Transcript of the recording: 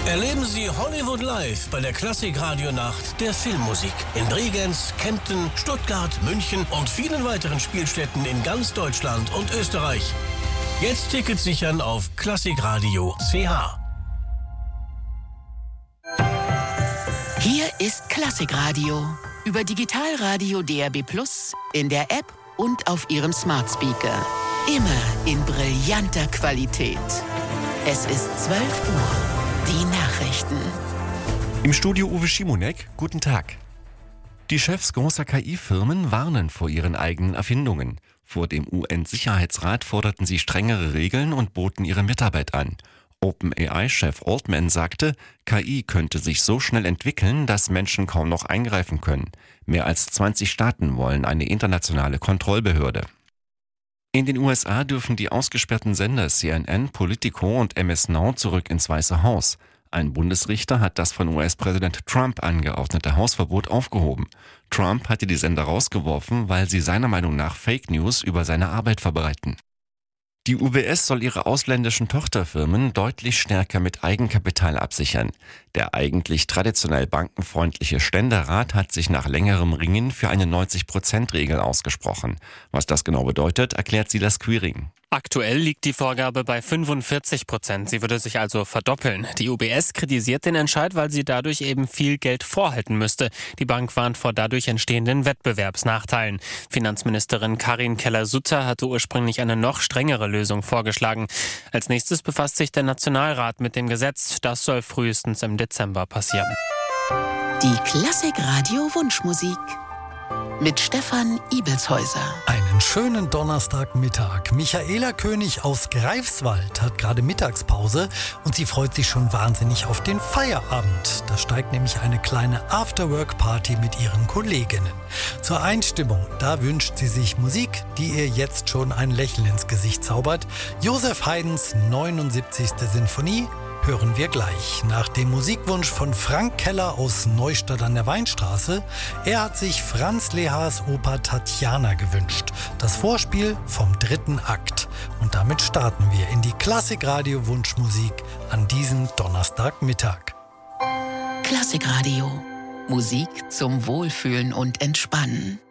Erleben Sie Hollywood Live bei der Klassik-Radio-Nacht der Filmmusik in Bregenz, Kempten, Stuttgart, München und vielen weiteren Spielstätten in ganz Deutschland und Österreich. Jetzt Tickets sichern auf klassikradio.ch. Hier ist Klassikradio über Digitalradio DAB+, in der App und auf Ihrem Smart Speaker. Immer in brillanter Qualität. Es ist 12 Uhr. Die Nachrichten. Im Studio Uwe Schimonek, guten Tag. Die Chefs großer KI-Firmen warnen vor ihren eigenen Erfindungen. Vor dem UN-Sicherheitsrat forderten sie strengere Regeln und boten ihre Mitarbeit an. OpenAI-Chef Altman sagte, KI könnte sich so schnell entwickeln, dass Menschen kaum noch eingreifen können. Mehr als 20 Staaten wollen eine internationale Kontrollbehörde. In den USA dürfen die ausgesperrten Sender CNN, Politico und MS Now zurück ins Weiße Haus. Ein Bundesrichter hat das von US-Präsident Trump angeordnete Hausverbot aufgehoben. Trump hatte die Sender rausgeworfen, weil sie seiner Meinung nach Fake News über seine Arbeit verbreiten. Die UBS soll ihre ausländischen Tochterfirmen deutlich stärker mit Eigenkapital absichern. Der eigentlich traditionell bankenfreundliche Ständerat hat sich nach längerem Ringen für eine 90%-Regel ausgesprochen. Was das genau bedeutet, erklärt Silas Quiring. Aktuell liegt die Vorgabe bei 45%. Sie würde sich also verdoppeln. Die UBS kritisiert den Entscheid, weil sie dadurch eben viel Geld vorhalten müsste. Die Bank warnt vor dadurch entstehenden Wettbewerbsnachteilen. Finanzministerin Karin Keller-Sutter hatte ursprünglich eine noch strengere Lösung vorgeschlagen. Als nächstes befasst sich der Nationalrat mit dem Gesetz. Das soll frühestens im Dezember passieren. Die Klassikradio-Wunschmusik mit Stefan Ibelshäuser. Einen schönen Donnerstagmittag. Michaela König aus Greifswald hat gerade Mittagspause und sie freut sich schon wahnsinnig auf den Feierabend. Da steigt nämlich eine kleine Afterwork-Party mit ihren Kolleginnen. Zur Einstimmung, da wünscht sie sich Musik, die ihr jetzt schon ein Lächeln ins Gesicht zaubert. Josef Haydns 79. Sinfonie hören wir gleich. Nach dem Musikwunsch von Frank Keller aus Neustadt an der Weinstraße. Er hat sich Franz Lehars Oper Tatjana gewünscht. Das Vorspiel vom 3. Akt. Und damit starten wir in die Klassikradio Wunschmusik an diesem Donnerstagmittag. Klassikradio. Musik zum Wohlfühlen und Entspannen.